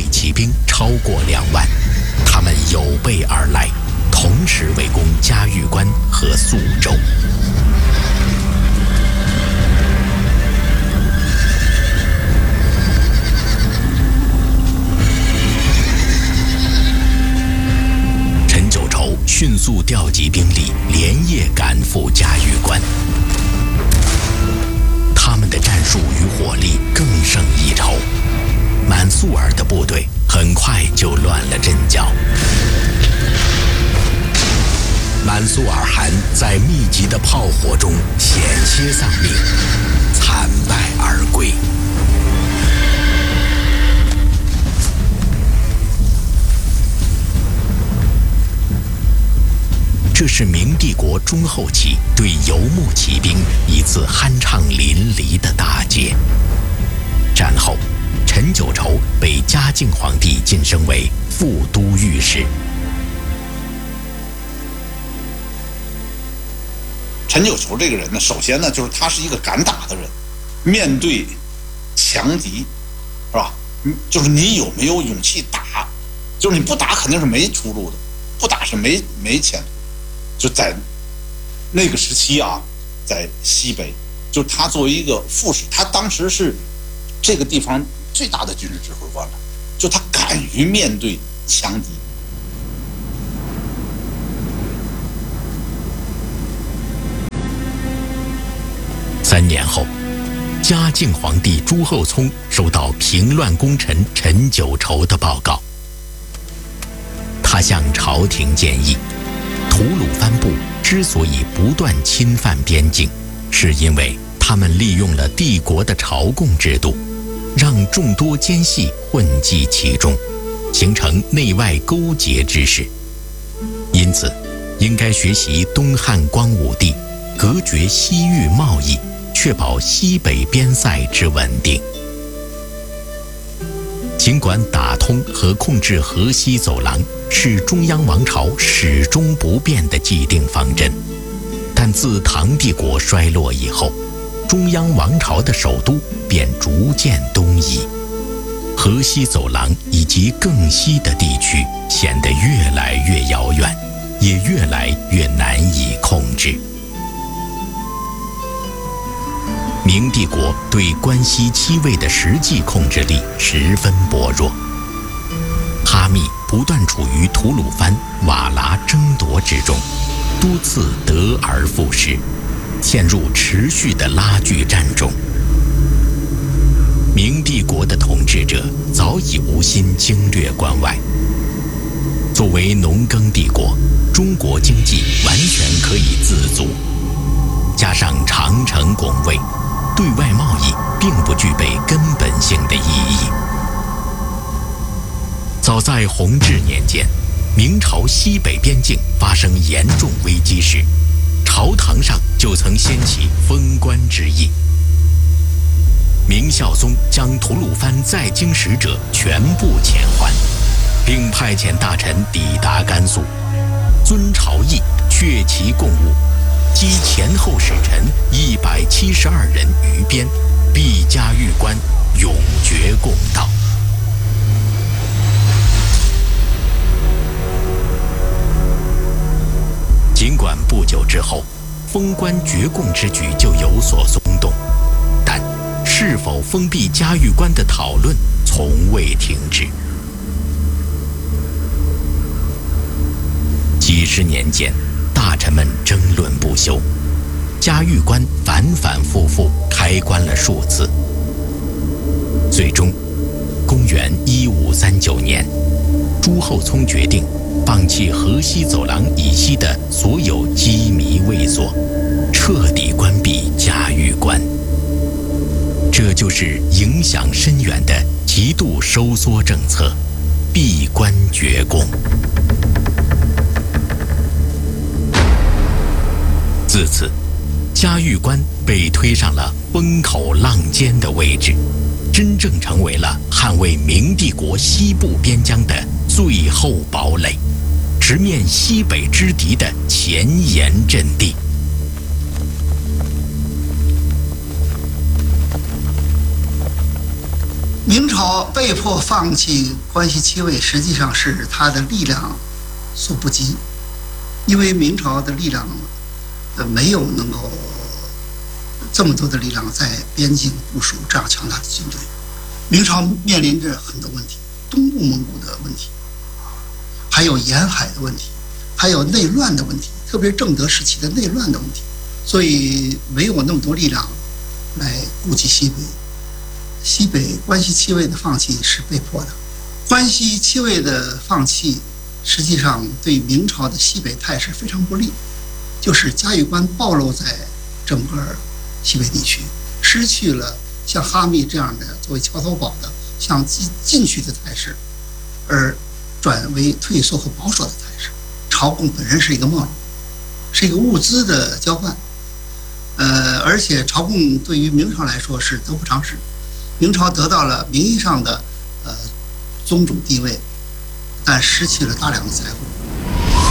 卫骑兵超过2万，他们有备而来，同时围攻嘉峪关和宿州。陈九畴迅速调集兵力，连夜赶赴嘉峪关。他们的战术与火力更胜一筹，满速儿的部队很快就乱了阵脚。满速尔汗在密集的炮火中险些丧命，惨败而归。这是明帝国中后期对游牧骑兵一次酣畅淋漓的大捷。战后，陈九畴被嘉靖皇帝晋升为副都御史。 陈九畴这个人呢，首先呢，就是他是一个敢打的人，面对强敌，是吧？就是你有没有勇气打？就是你不打肯定是没出路的，不打是没前途。就在那个时期啊，在西北，就他作为一个副使，他当时是这个地方最大的军事指挥官了，就他敢于面对强敌。 3年后，嘉靖皇帝朱厚熜收到平乱功臣陈九畴的报告，他向朝廷建议，吐鲁番部之所以不断侵犯边境，是因为他们利用了帝国的朝贡制度，让众多奸细混迹其中，形成内外勾结之势。因此，应该学习东汉光武帝，隔绝西域贸易，确保西北边塞之稳定。尽管打通和控制河西走廊是中央王朝始终不变的既定方针，但自唐帝国衰落以后，中央王朝的首都便逐渐东移，河西走廊以及更西的地区显得越来越遥远，也越来越难以控制。明帝国对关西7卫的实际控制力十分薄弱，哈密不断处于吐鲁番、瓦剌争夺之中，多次得而复失，陷入持续的拉锯战中。明帝国的统治者早已无心经略关外。作为农耕帝国，中国经济完全可以自足，加上长城拱卫，对外贸易并不具备根本性的意义。早在弘治年间，明朝西北边境发生严重危机时，朝堂上就曾掀起封关之议。明孝宗将吐鲁番在京使者全部遣还，并派遣大臣抵达甘肃，遵朝议，确其贡物，击前后使臣172人于边，毕嘉峪关，永绝共道。尽管不久之后，封关绝贡之举就有所松动，但是否封闭嘉峪关的讨论从未停止。几十年间，大臣们争论不休，嘉峪关反反复复开关了数次。最终，公元1539年，朱厚熜决定放弃河西走廊以西的所有机密卫所，彻底关闭嘉峪关。这就是影响深远的极度收缩政策——闭关绝贡。自此，嘉峪关被推上了风口浪尖的位置，真正成为了捍卫明帝国西部边疆的最后堡垒，直面西北之敌的前沿阵地。 明朝被迫放弃关系七位，实际上是他的力量所不及，因为明朝的力量没有能够这么多的力量在边境部署这样强大的军队。明朝面临着很多问题，东部蒙古的问题，还有沿海的问题，还有内乱的问题，特别是正德时期的内乱的问题，所以没有那么多力量来顾及西北。西北关系七位的放弃是被迫的，关系七位的放弃实际上对明朝的西北态势非常不利，就是嘉峪关暴露在整个西北地区，失去了像哈密这样的作为桥头堡的向进去的态势，而转为退缩和保守的态势。朝贡本身是一个贸易，是一个物资的交换，而且朝贡对于明朝来说是得不偿失。明朝得到了名义上的宗主地位，但失去了大量的财富。